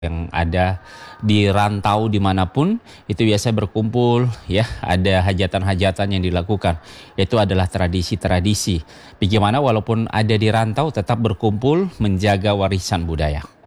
yang ada di rantau dimanapun itu biasa berkumpul ya, ada hajatan-hajatan yang dilakukan. Itu adalah tradisi-tradisi bagaimana walaupun ada di rantau tetap berkumpul menjaga warisan budaya.